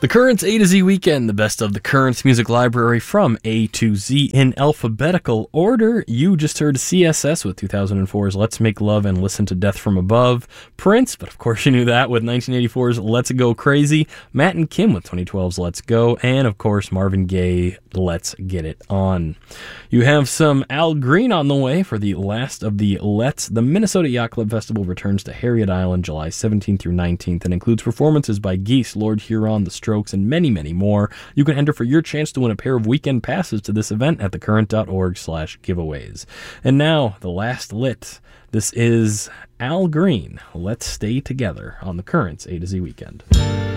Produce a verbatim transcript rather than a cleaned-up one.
The Currents A to Z Weekend, the best of the Currents music library from A to Z in alphabetical order. You just heard C S S with two thousand four's Let's Make Love and Listen to Death from Above. Prince, but of course you knew that, with nineteen eighty-four's Let's Go Crazy. Matt and Kim with twenty twelve's Let's Go. And of course Marvin Gaye, Let's Get It On. You have some Al Green on the way for the last of the Let's. The Minnesota Yacht Club Festival returns to Harriet Island July seventeenth through nineteenth and includes performances by Geese, Lord Huron, The Strokes, and many, many more. You can enter for your chance to win a pair of weekend passes to this event at thecurrent.org slash giveaways. And now, the last lit. This is Al Green. Let's Stay Together on the Currents A to Z Weekend.